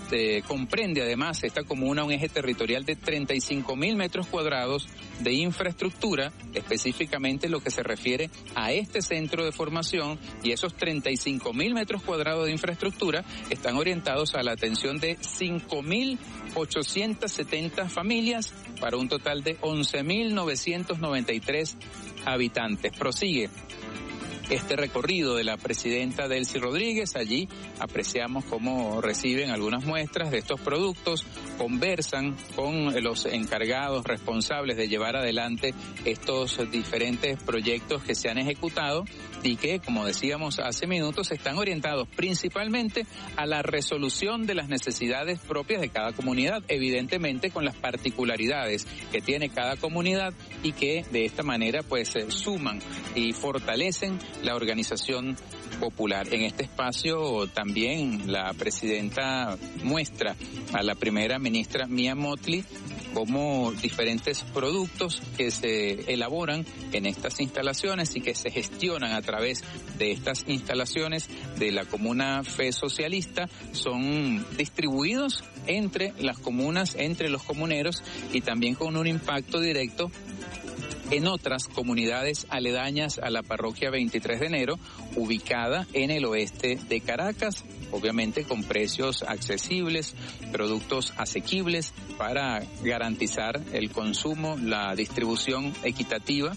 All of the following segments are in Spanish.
comprende además esta comuna un eje territorial de 35.000 metros cuadrados de infraestructura, específicamente lo que se refiere a este centro de formación, y esos 35.000 metros cuadrados de infraestructura están orientados a la atención de 5.870 familias para un total de 11.993 habitantes. Prosigue este recorrido de la presidenta Delcy Rodríguez. Allí apreciamos cómo reciben algunas muestras de estos productos, conversan con los encargados responsables de llevar adelante estos diferentes proyectos que se han ejecutado y que, como decíamos hace minutos, están orientados principalmente a la resolución de las necesidades propias de cada comunidad, evidentemente con las particularidades que tiene cada comunidad, y que de esta manera pues suman y fortalecen la organización popular. En este espacio también la presidenta muestra a la primera ministra Mia Mottley como diferentes productos que se elaboran en estas instalaciones y que se gestionan a través de estas instalaciones de la comuna Fe Socialista son distribuidos entre las comunas, entre los comuneros, y también con un impacto directo en otras comunidades aledañas a la parroquia 23 de enero, ubicada en el oeste de Caracas, obviamente con precios accesibles, productos asequibles para garantizar el consumo, la distribución equitativa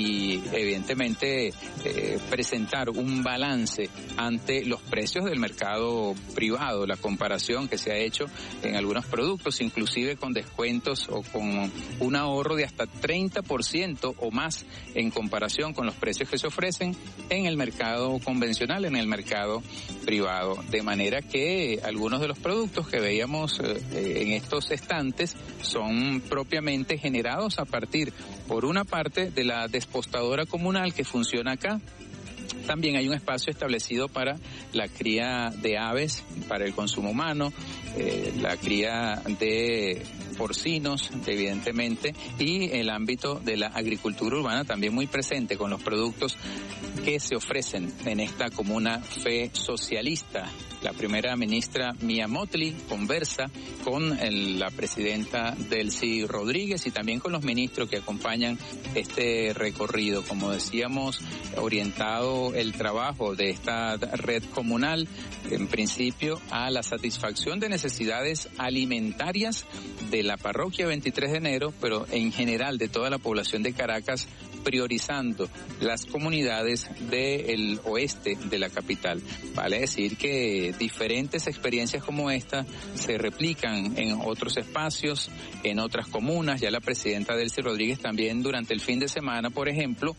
y evidentemente presentar un balance ante los precios del mercado privado, la comparación que se ha hecho en algunos productos, inclusive con descuentos o con un ahorro de hasta 30% o más en comparación con los precios que se ofrecen en el mercado convencional, en el mercado privado. De manera que algunos de los productos que veíamos en estos estantes son propiamente generados a partir, por una parte, de la despostadora comunal que funciona acá. También hay un espacio establecido para la cría de aves para el consumo humano, la cría de porcinos, evidentemente, y el ámbito de la agricultura urbana también muy presente con los productos que se ofrecen en esta comuna Fe Socialista. La primera ministra Mia Mottley conversa con la presidenta Delcy Rodríguez y también con los ministros que acompañan este recorrido. Como decíamos, orientado el trabajo de esta red comunal, en principio, a la satisfacción de necesidades alimentarias de la parroquia 23 de enero, pero en general de toda la población de Caracas, priorizando las comunidades del oeste de la capital. Vale decir que diferentes experiencias como esta se replican en otros espacios, en otras comunas. Ya la presidenta Delcy Rodríguez también durante el fin de semana, por ejemplo,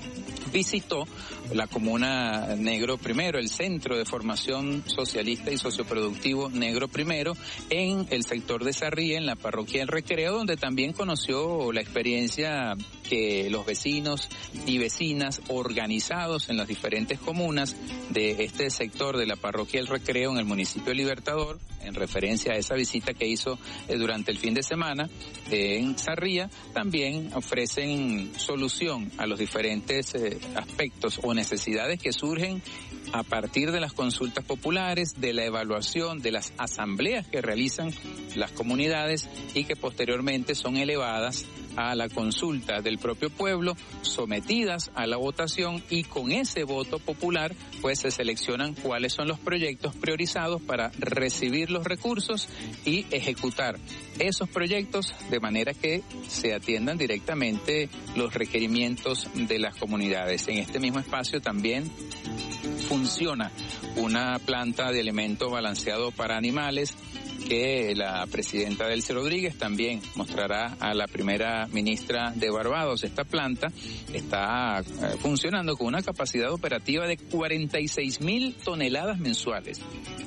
visitó la comuna Negro Primero, el Centro de Formación Socialista y Socioproductivo Negro Primero, en el sector de Sarría, en la parroquia del Recreo, donde también conoció la experiencia que los vecinos y vecinas organizados en las diferentes comunas de este sector de la parroquia del Recreo en el municipio de Libertador, en referencia a esa visita que hizo durante el fin de semana en Sarría, también ofrecen solución a los diferentes aspectos o necesidades que surgen a partir de las consultas populares, de la evaluación, de las asambleas que realizan las comunidades y que posteriormente son elevadas a la consulta del propio pueblo, sometidas a la votación, y con ese voto popular pues se seleccionan cuáles son los proyectos priorizados para recibir los recursos y ejecutar esos proyectos de manera que se atiendan directamente los requerimientos de las comunidades. En este mismo espacio también funciona una planta de alimento balanceado para animales que la presidenta Delcy Rodríguez también mostrará a la primera ministra de Barbados. Esta planta está funcionando con una capacidad operativa de 46.000 toneladas mensuales.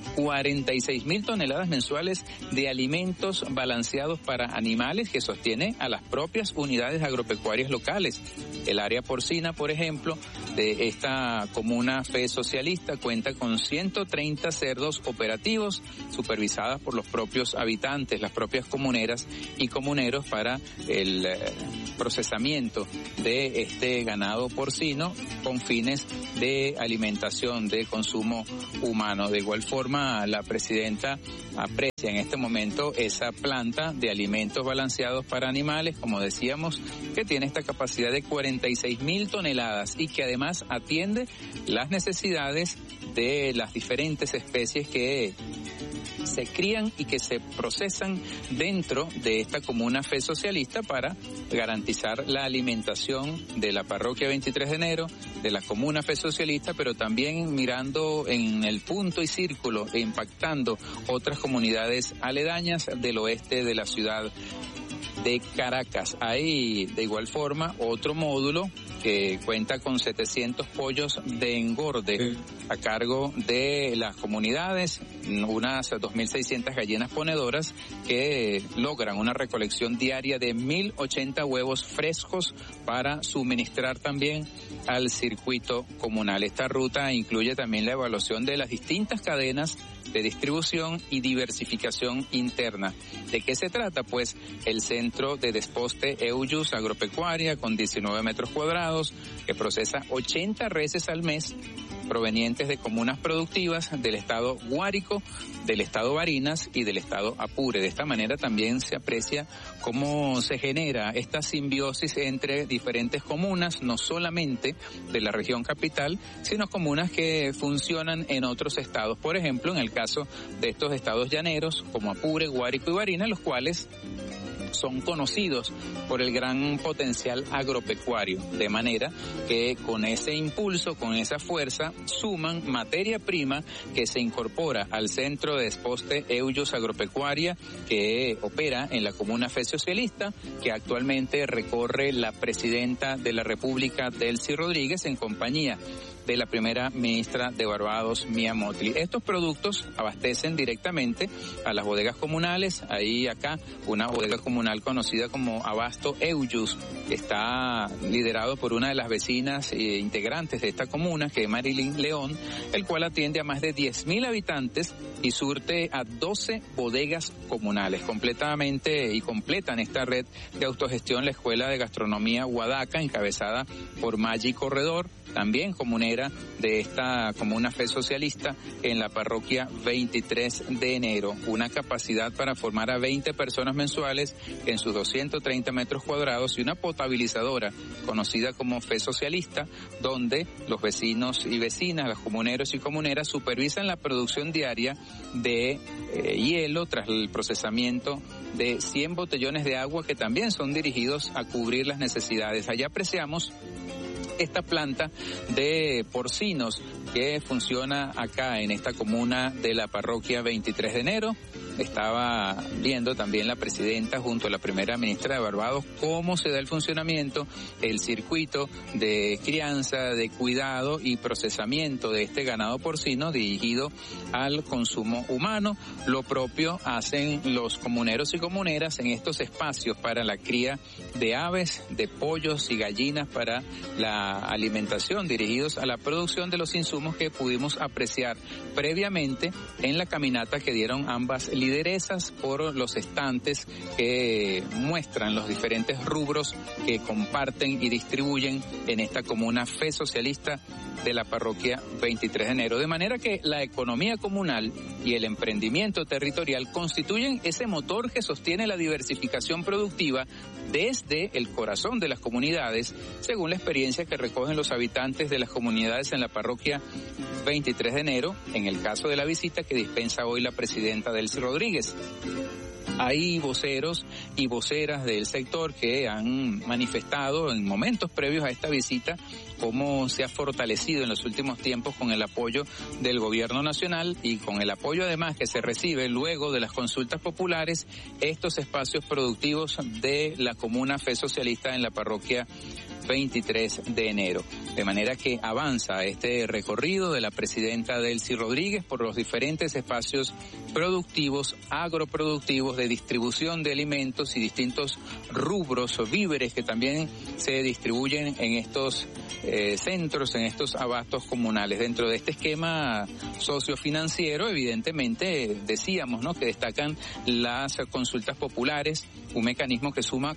46.000 toneladas mensuales de alimentos balanceados para animales que sostiene a las propias unidades agropecuarias locales. El área porcina, por ejemplo, de esta comuna Fe Socialista cuenta con 130 cerdos operativos supervisadas por los los propios habitantes, las propias comuneras y comuneros para el procesamiento de este ganado porcino con fines de alimentación, de consumo humano. De igual forma, la presidenta aprecia en este momento esa planta de alimentos balanceados para animales, como decíamos, que tiene esta capacidad de 46.000 toneladas y que además atiende las necesidades de las diferentes especies que se crían y que se procesan dentro de esta comuna fe socialista para garantizar la alimentación de la parroquia 23 de enero, de la comuna fe socialista, pero también mirando en el punto y círculo e impactando otras comunidades aledañas del oeste de la ciudad de Caracas. Hay de igual forma otro módulo que cuenta con 700 pollos de engorde a cargo de las comunidades, unas 2.600 gallinas ponedoras que logran una recolección diaria de 1.080 huevos frescos para suministrar también al circuito comunal. Esta ruta incluye también la evaluación de las distintas cadenas de distribución y diversificación interna. ¿De qué se trata? Pues el centro de desposte Eujus Agropecuaria con 19 metros cuadrados que procesa 80 reses al mes provenientes de comunas productivas del estado Guárico, del estado Barinas y del estado Apure. De esta manera también se aprecia cómo se genera esta simbiosis entre diferentes comunas, no solamente de la región capital, sino comunas que funcionan en otros estados. Por ejemplo, en el caso de estos estados llaneros como Apure, Guárico y Barinas, los cuales son conocidos por el gran potencial agropecuario, de manera que con ese impulso, con esa fuerza, suman materia prima que se incorpora al centro de desposte Eujus Agropecuaria, que opera en la comuna fe socialista, que actualmente recorre la presidenta de la República, Delcy Rodríguez, en compañía de la primera ministra de Barbados, Mia Mottley. Estos productos abastecen directamente a las bodegas comunales. Hay acá una bodega comunal conocida como Abasto Eujus, que está liderado por una de las vecinas e integrantes de esta comuna, que es Marilyn León, el cual atiende a más de 10.000 habitantes y surte a 12 bodegas comunales. Completamente y completan esta red de autogestión la Escuela de Gastronomía Guadaca, encabezada por Maggi Corredor, también comunera de esta comuna fe socialista en la parroquia 23 de enero. Una capacidad para formar a 20 personas mensuales en sus 230 metros cuadrados y una potabilizadora conocida como fe socialista, donde los vecinos y vecinas, los comuneros y comuneras supervisan la producción diaria de hielo tras el procesamiento de 100 botellones de agua que también son dirigidos a cubrir las necesidades. Allá apreciamos esta planta de porcinos que funciona acá en esta comuna de la parroquia 23 de enero. Estaba viendo también la presidenta junto a la primera ministra de Barbados cómo se da el funcionamiento, el circuito de crianza, de cuidado y procesamiento de este ganado porcino dirigido al consumo humano. Lo propio hacen los comuneros y comuneras en estos espacios para la cría de aves, de pollos y gallinas para la alimentación, dirigidos a la producción de los insumos que pudimos apreciar previamente en la caminata que dieron ambas lideresas por los estantes que muestran los diferentes rubros que comparten y distribuyen en esta comuna fe socialista de la parroquia 23 de enero. De manera que la economía comunal y el emprendimiento territorial constituyen ese motor que sostiene la diversificación productiva desde el corazón de las comunidades, según la experiencia que recogen los habitantes de las comunidades en la parroquia 23 de enero, en el caso de la visita que dispensa hoy la presidenta Delcy Rodríguez. Hay voceros y voceras del sector que han manifestado en momentos previos a esta visita cómo se ha fortalecido en los últimos tiempos con el apoyo del gobierno nacional y con el apoyo además que se recibe luego de las consultas populares estos espacios productivos de la comuna fe socialista en la parroquia 23 de enero. De manera que avanza este recorrido de la presidenta Delcy Rodríguez por los diferentes espacios productivos, agroproductivos, de distribución de alimentos y distintos rubros o víveres que también se distribuyen en estos centros, en estos abastos comunales. Dentro de este esquema sociofinanciero, evidentemente, decíamos, ¿no?, que destacan las consultas populares, un mecanismo que suma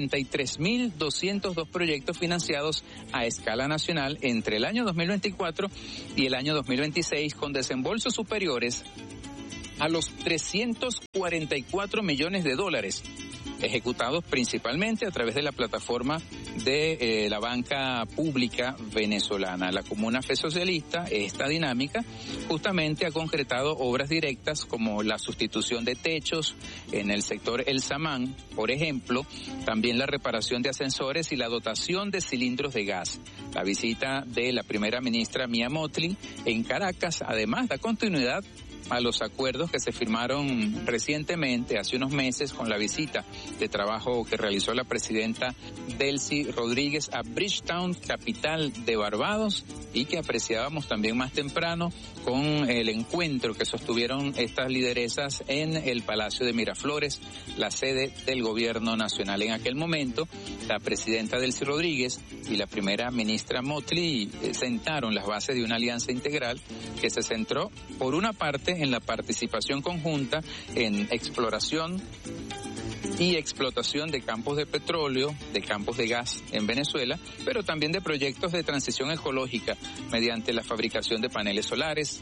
43.202 proyectos financiados a escala nacional entre el año 2024 y el año 2026, con desembolsos superiores a los 344 millones de dólares, ejecutados principalmente a través de la plataforma de la banca pública venezolana. La Comuna Fe Socialista, esta dinámica, justamente ha concretado obras directas como la sustitución de techos en el sector El Samán, por ejemplo, también la reparación de ascensores y la dotación de cilindros de gas. La visita de la primera ministra Mia Mottley en Caracas, además, da continuidad a los acuerdos que se firmaron recientemente, hace unos meses, con la visita de trabajo que realizó la presidenta Delcy Rodríguez a Bridgetown, capital de Barbados, y que apreciábamos también más temprano con el encuentro que sostuvieron estas lideresas en el Palacio de Miraflores, la sede del gobierno nacional. En aquel momento, la presidenta Delcy Rodríguez y la primera ministra Mottley sentaron las bases de una alianza integral que se centró, por una parte, en la participación conjunta en exploración y explotación de campos de petróleo, de campos de gas en Venezuela, pero también de proyectos de transición ecológica mediante la fabricación de paneles solares,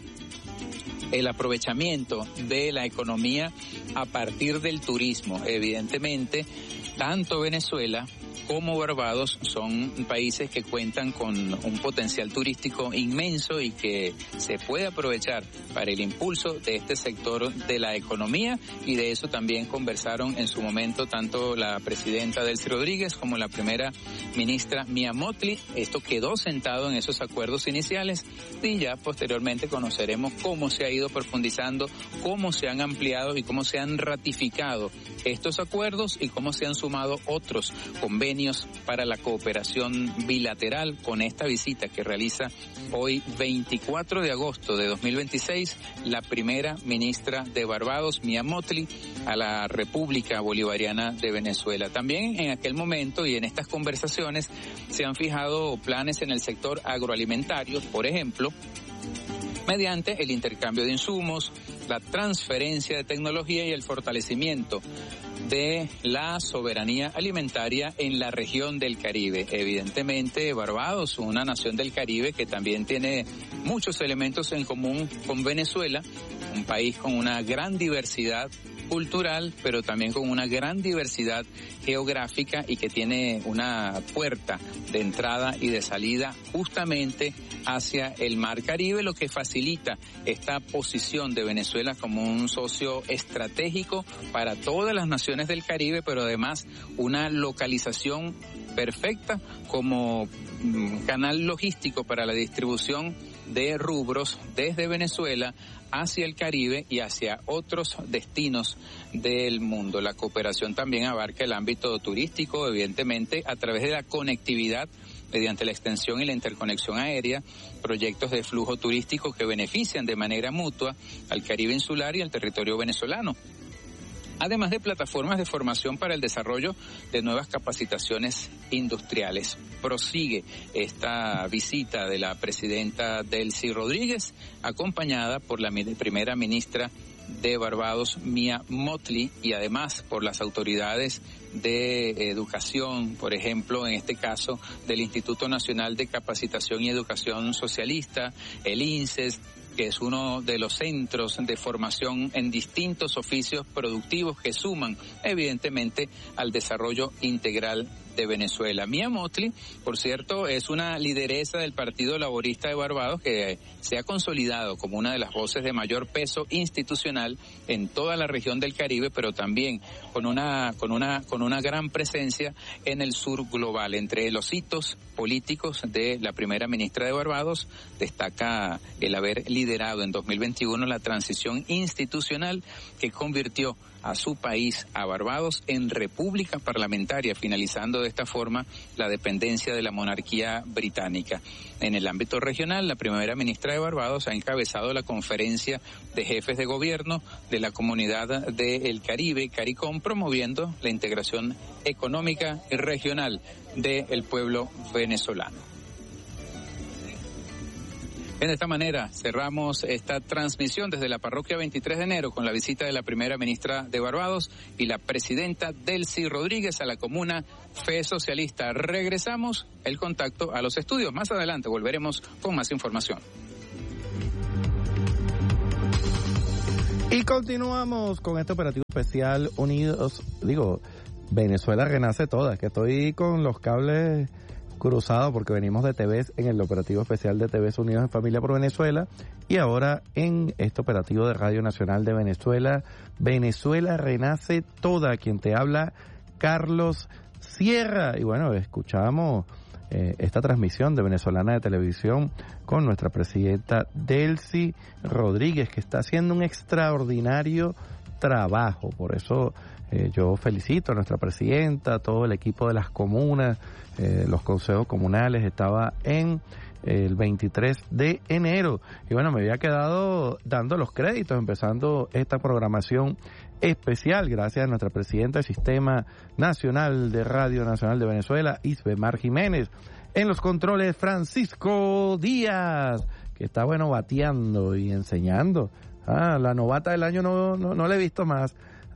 el aprovechamiento de la economía a partir del turismo. Evidentemente, tanto Venezuela como Barbados son países que cuentan con un potencial turístico inmenso y que se puede aprovechar para el impulso de este sector de la economía, y de eso también conversaron en su momento tanto la presidenta Delcy Rodríguez como la primera ministra Mia Mottley. Esto quedó sentado en esos acuerdos iniciales y ya posteriormente conoceremos cómo se ha ido profundizando, cómo se han ampliado y cómo se han ratificado estos acuerdos y cómo se han sumado otros convenios para la cooperación bilateral con esta visita que realiza hoy 24 de agosto de 2026 la primera ministra de Barbados, Mia Mottley, a la República Bolivariana de Venezuela. También en aquel momento y en estas conversaciones se han fijado planes en el sector agroalimentario, por ejemplo, mediante el intercambio de insumos, la transferencia de tecnología y el fortalecimiento de la soberanía alimentaria en la región del Caribe. Evidentemente, Barbados, una nación del Caribe que también tiene muchos elementos en común con Venezuela, un país con una gran diversidad cultural, pero también con una gran diversidad geográfica y que tiene una puerta de entrada y de salida justamente hacia el Mar Caribe, lo que facilita esta posición de Venezuela como un socio estratégico para todas las naciones del Caribe, pero además una localización perfecta como canal logístico para la distribución de rubros desde Venezuela hacia el Caribe y hacia otros destinos del mundo. La cooperación también abarca el ámbito turístico, evidentemente, a través de la conectividad mediante la extensión y la interconexión aérea, proyectos de flujo turístico que benefician de manera mutua al Caribe insular y al territorio venezolano, además de plataformas de formación para el desarrollo de nuevas capacitaciones industriales. Prosigue esta visita de la presidenta Delcy Rodríguez, acompañada por la primera ministra de Barbados, Mia Mottley, y además por las autoridades de educación, por ejemplo, en este caso del Instituto Nacional de Capacitación y Educación Socialista, el INSES, que es uno de los centros de formación en distintos oficios productivos que suman, evidentemente, al desarrollo integral de Venezuela. Mia Mottley, por cierto, es una lideresa del Partido Laborista de Barbados que se ha consolidado como una de las voces de mayor peso institucional en toda la región del Caribe, pero también con una gran presencia en el sur global. Entre los hitos políticos de la primera ministra de Barbados destaca el haber liderado en 2021 la transición institucional que convirtió a su país, a Barbados, en república parlamentaria, finalizando de esta forma la dependencia de la monarquía británica. En el ámbito regional, la primera ministra de Barbados ha encabezado la conferencia de jefes de gobierno de la comunidad del Caribe, CARICOM, promoviendo la integración económica y regional del pueblo venezolano. De esta manera cerramos esta transmisión desde la parroquia 23 de enero con la visita de la primera ministra de Barbados y la presidenta Delcy Rodríguez a la comuna Fe Socialista. Regresamos el contacto a los estudios. Más adelante volveremos con más información. Y continuamos con este operativo especial Venezuela renace toda, que estoy con los cables cruzados porque venimos de TVS en el operativo especial de TVS Unidos en Familia por Venezuela y ahora en este operativo de Radio Nacional de Venezuela. Venezuela renace toda, quien te habla, Carlos Sierra. Y bueno, escuchamos esta transmisión de Venezolana de Televisión con nuestra presidenta Delcy Rodríguez, que está haciendo un extraordinario trabajo. Por eso yo felicito a nuestra presidenta, a todo el equipo de las comunas, los consejos comunales. Estaba en el 23 de enero y bueno, me había quedado dando los créditos, empezando esta programación especial gracias a nuestra presidenta del Sistema Nacional de Radio Nacional de Venezuela, Isbemar Jiménez. En los controles, Francisco Díaz, que está bateando y enseñando. La novata del año no la he visto más.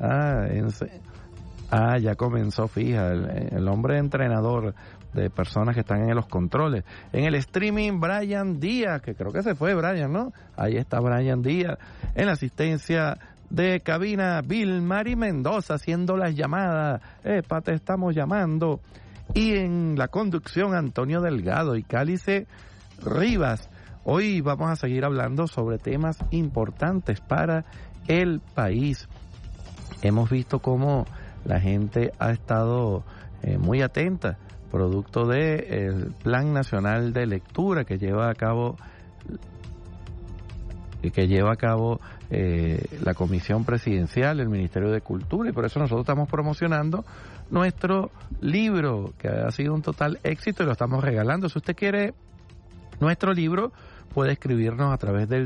Ya comenzó, fija, el hombre entrenador de personas que están en los controles. En el streaming, Brian Díaz, que creo que se fue Brian, ¿no? Ahí está Brian Díaz. En la asistencia de cabina, Vilmari Mendoza haciendo las llamadas. Te estamos llamando. Y en la conducción, Antonio Delgado y Cálice Rivas. Hoy vamos a seguir hablando sobre temas importantes para el país. Hemos visto cómo la gente ha estado muy atenta, producto del Plan Nacional de Lectura que lleva a cabo la Comisión Presidencial, el Ministerio de Cultura, y por eso nosotros estamos promocionando nuestro libro, que ha sido un total éxito y lo estamos regalando. Si usted quiere nuestro libro, puede escribirnos a través del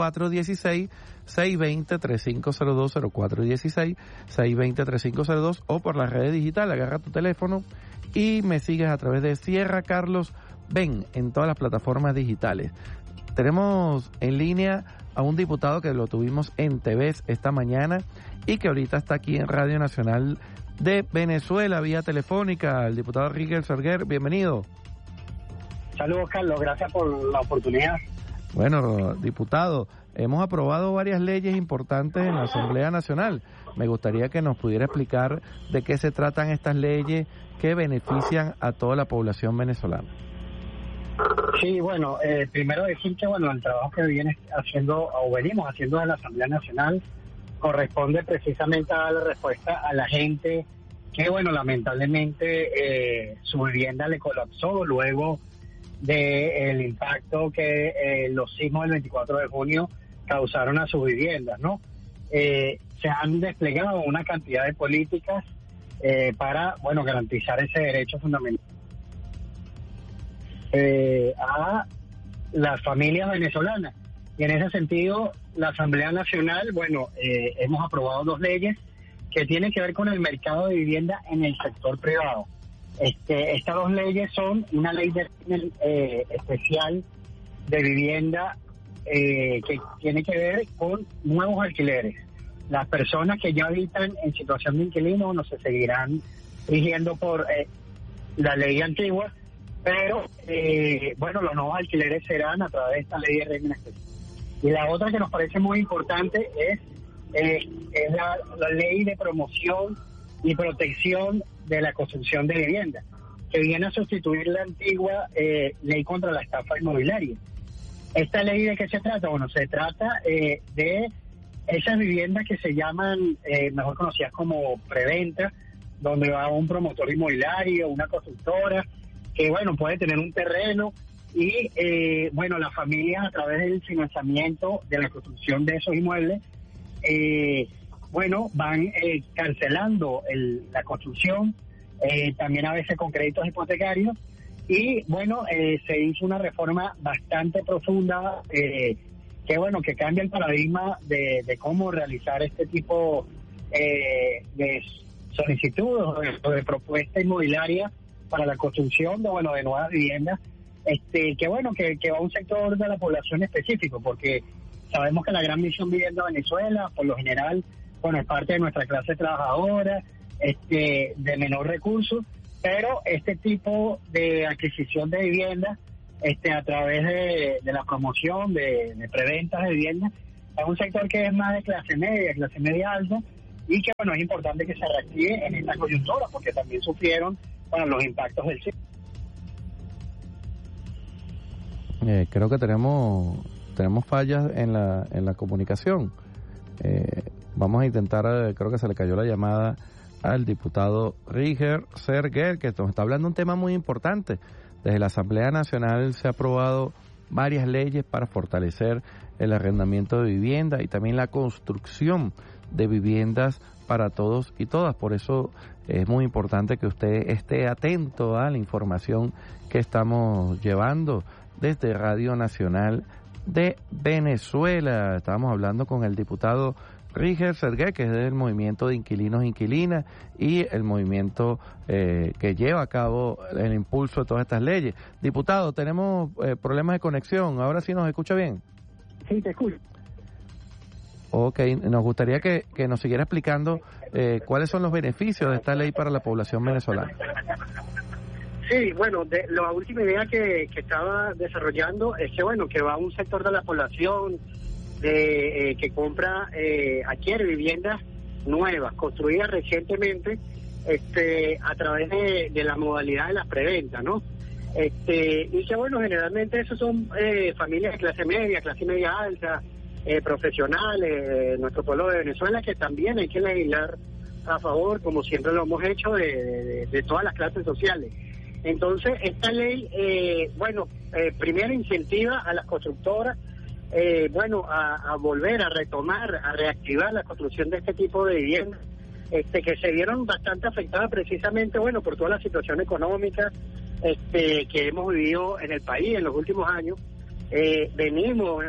0416-620-3502, 0416-620-3502, o por las redes digitales. Agarra tu teléfono y me sigues a través de Sierra Carlos Ben en todas las plataformas digitales. Tenemos en línea a un diputado que lo tuvimos en TVS esta mañana y que ahorita está aquí en Radio Nacional de Venezuela vía telefónica, el diputado Rigel Sorguer. Bienvenido. Saludos, Carlos, gracias por la oportunidad. Bueno, diputado, hemos aprobado varias leyes importantes en la Asamblea Nacional. Me gustaría que nos pudiera explicar de qué se tratan estas leyes que benefician a toda la población venezolana. Sí, bueno, primero decir que el trabajo que venimos haciendo en la Asamblea Nacional corresponde precisamente a dar respuesta a la gente que, lamentablemente su vivienda le colapsó luego del impacto que los sismos del 24 de junio causaron a sus viviendas, ¿no? Se han desplegado una cantidad de políticas para, garantizar ese derecho fundamental a las familias venezolanas. Y en ese sentido, la Asamblea Nacional, hemos aprobado 2 leyes que tienen que ver con el mercado de vivienda en el sector privado. Estas 2 leyes son una ley de especial de vivienda que tiene que ver con nuevos alquileres. Las personas que ya habitan en situación de inquilino no se seguirán rigiendo por la ley antigua, pero los nuevos alquileres serán a través de esta ley de régimen especial. Y la otra que nos parece muy importante es la ley de promoción y protección de la construcción de vivienda, que viene a sustituir la antigua ley contra la estafa inmobiliaria. ¿Esta ley de qué se trata? Se trata de esas viviendas que se llaman, mejor conocidas como preventa, donde va un promotor inmobiliario, una constructora, que puede tener un terreno y las familias, a través del financiamiento de la construcción de esos inmuebles, van cancelando la construcción también a veces con créditos hipotecarios. Y bueno, se hizo una reforma bastante profunda que cambia el paradigma de cómo realizar este tipo de solicitudes o de propuesta inmobiliaria para la construcción de nuevas viviendas, que va a un sector de la población específico, porque sabemos que la Gran Misión Vivienda Venezuela, por lo general, es parte de nuestra clase trabajadora, de menor recursos, pero este tipo de adquisición de viviendas, a través de la promoción de preventas de viviendas, es un sector que es más de clase media alta, y que es importante que se reactive en esta coyuntura, porque también sufrieron los impactos del sismo. Creo que tenemos fallas en la comunicación. Vamos a intentar, creo que se le cayó la llamada al diputado Riger Serguer, que nos está hablando de un tema muy importante. Desde la Asamblea Nacional se ha aprobado varias leyes para fortalecer el arrendamiento de vivienda y también la construcción de viviendas para todos y todas. Por eso es muy importante que usted esté atento a la información que estamos llevando desde Radio Nacional de Venezuela. Estábamos hablando con el diputado Riger Serguer, que es del movimiento de inquilinos e inquilinas y el movimiento que lleva a cabo el impulso de todas estas leyes. Diputado, tenemos problemas de conexión. ¿Ahora sí nos escucha bien? Sí, te escucho. Ok, nos gustaría que nos siguiera explicando cuáles son los beneficios de esta ley para la población venezolana. Sí, la última idea que estaba desarrollando es que va a un sector de la población que compra, adquiere viviendas nuevas, construidas recientemente, a través de la modalidad de las preventas, ¿no? Y que generalmente esos son familias de clase media alta, profesionales, nuestro pueblo de Venezuela, que también hay que legislar a favor, como siempre lo hemos hecho, de todas las clases sociales. Entonces, esta ley, primero incentiva a las constructoras, a volver a retomar, a reactivar la construcción de este tipo de viviendas, que se vieron bastante afectadas precisamente, por toda la situación económica que hemos vivido en el país en los últimos años. Venimos,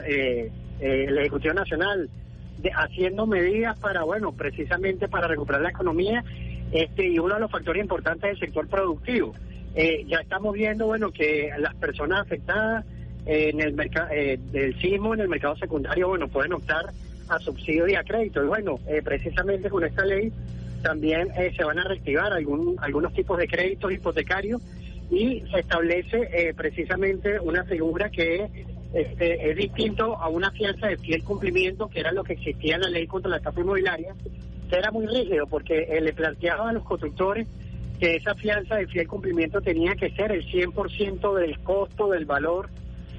el Ejecutivo Nacional, haciendo medidas para, precisamente para recuperar la economía, y uno de los factores importantes es el sector productivo. Ya estamos viendo, que las personas afectadas en el mercado del sismo, en el mercado secundario, pueden optar a subsidio y a crédito. Y precisamente con esta ley también se van a reactivar algunos tipos de créditos hipotecarios, y se establece precisamente una figura que es distinto a una fianza de fiel cumplimiento, que era lo que existía en la ley contra la estafa inmobiliaria, que era muy rígido, porque le planteaba a los constructores que esa fianza de fiel cumplimiento tenía que ser el 100% del costo, del valor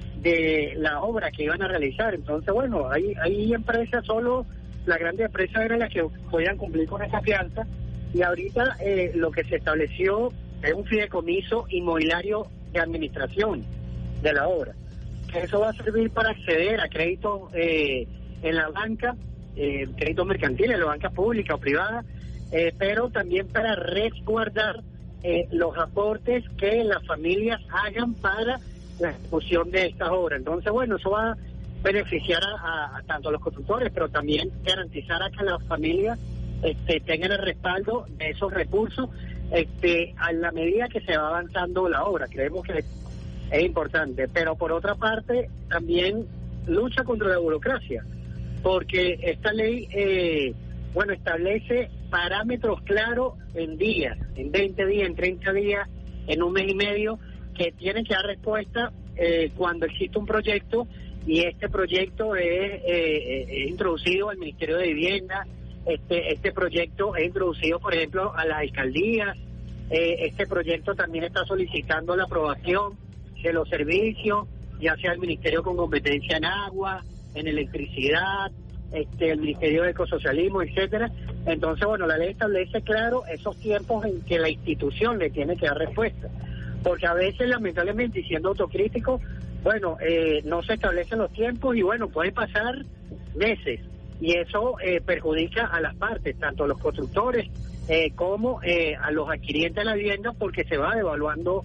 de la obra que iban a realizar. Entonces, hay empresas, solo las grandes empresas eran las que podían cumplir con esa fianza, y ahorita lo que se estableció es un fideicomiso inmobiliario de administración de la obra. Eso va a servir para acceder a créditos en la banca, créditos mercantiles, en la banca pública o privada, pero también para resguardar los aportes que las familias hagan para la ejecución de estas obras. Entonces, eso va a beneficiar a tanto a los constructores, pero también garantizar a que las familias tengan el respaldo de esos recursos a la medida que se va avanzando la obra. Creemos que es importante, pero por otra parte también lucha contra la burocracia, porque esta ley establece parámetros claros en días, en 20 días, en 30 días, en un mes y medio, que tienen que dar respuesta cuando existe un proyecto, y este proyecto es introducido al Ministerio de Vivienda. Este proyecto es introducido, por ejemplo, a las alcaldías. Este proyecto también está solicitando la aprobación de los servicios, ya sea el Ministerio con competencia en agua, en electricidad, el Ministerio de Ecosocialismo, etcétera. Entonces, la ley establece claro esos tiempos en que la institución le tiene que dar respuesta, porque a veces, lamentablemente, y siendo autocrítico, no se establecen los tiempos, y puede pasar meses, y eso perjudica a las partes, tanto a los constructores como a los adquirientes de la vivienda, porque se va devaluando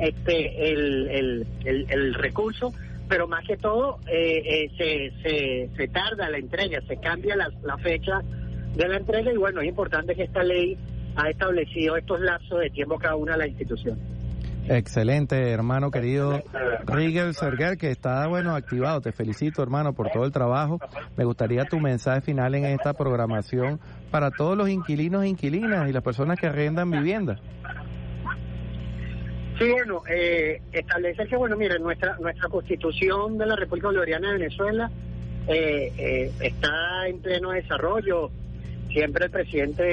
el recurso, pero más que todo se tarda la entrega, se cambia la fecha de la entrega, y bueno, es importante que esta ley ha establecido estos lapsos de tiempo cada una de las instituciones. Excelente, hermano querido Rigel Serguer, que está, activado. Te felicito, hermano, por todo el trabajo. Me gustaría tu mensaje final en esta programación para todos los inquilinos e inquilinas y las personas que arrendan viviendas. Sí, establece que, mira, nuestra Constitución de la República Bolivariana de Venezuela está en pleno desarrollo. Siempre el presidente